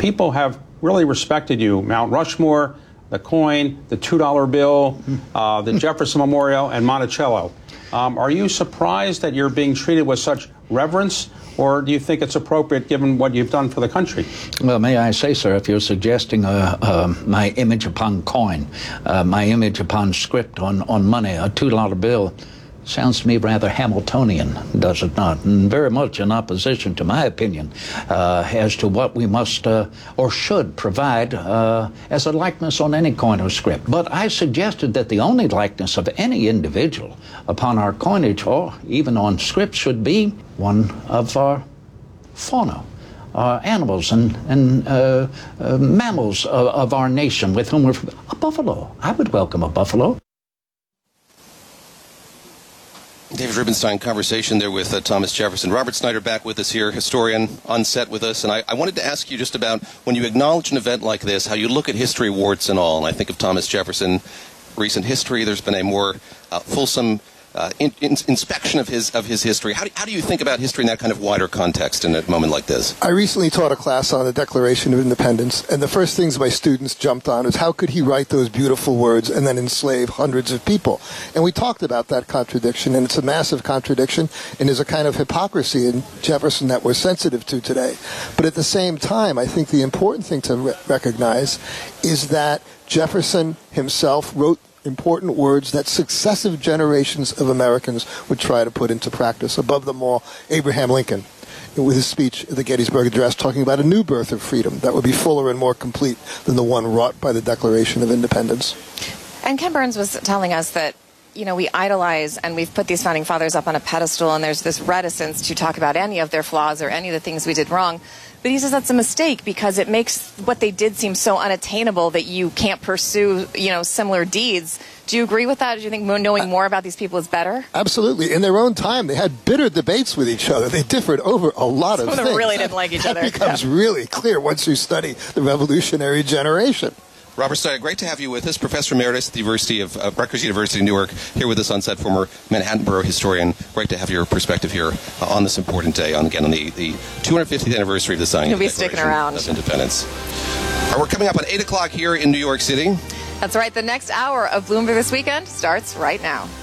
people have really respected you. Mount Rushmore, the coin, the $2 bill, the Jefferson Memorial, and Monticello. Are you surprised that you're being treated with such reverence, or do you think it's appropriate given what you've done for the country? Well, may I say, sir, if you're suggesting my image upon coin, my image upon script on money, a $2 bill, sounds to me rather Hamiltonian, does it not? And very much in opposition to my opinion as to what we must or should provide as a likeness on any coin or script. But I suggested that the only likeness of any individual upon our coinage or even on script should be one of our fauna. Animals and mammals of our nation with whom we're... A buffalo. I would welcome a buffalo. David Rubenstein, conversation there with Thomas Jefferson. Robert Snyder back with us here, historian on set with us. And I wanted to ask you just about, when you acknowledge an event like this, how you look at history, warts and all. And I think of Thomas Jefferson, recent history. There's been a more fulsome inspection of his history. How do you think about history in that kind of wider context in a moment like this? I recently taught a class on the Declaration of Independence, and the first things my students jumped on is how could he write those beautiful words and then enslave hundreds of people? And we talked about that contradiction, and it's a massive contradiction, and there's a kind of hypocrisy in Jefferson that we're sensitive to today. But at the same time, I think the important thing to recognize is that Jefferson himself wrote important words that successive generations of Americans would try to put into practice. Above them all, Abraham Lincoln, with his speech at the Gettysburg Address, talking about a new birth of freedom that would be fuller and more complete than the one wrought by the Declaration of Independence. And Ken Burns was telling us that, you know, we idolize and we've put these founding fathers up on a pedestal, and there's this reticence to talk about any of their flaws or any of the things we did wrong. But he says that's a mistake because it makes what they did seem so unattainable that you can't pursue, you know, similar deeds. Do you agree with that? Do you think knowing more about these people is better? Absolutely. In their own time, they had bitter debates with each other. They differed over a lot of things. Some of them really didn't like each other. That becomes really clear once you study the revolutionary generation. Robert Snyder, great to have you with us. Professor Emeritus at the University of Rutgers University in Newark, here with us on set, former Manhattan Borough historian. Great to have your perspective here on this important day, on the 250th anniversary of the signing of the Declaration of Independence. We're coming up on 8 o'clock here in New York City. That's right. The next hour of Bloomberg This Weekend starts right now.